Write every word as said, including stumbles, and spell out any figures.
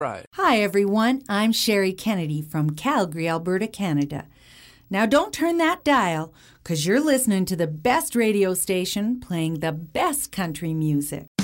Right. Hi, everyone. I'm Sherry Kennedy from Calgary, Alberta, Canada. Now, don't turn that dial, because you're listening to the best radio station playing the best country music.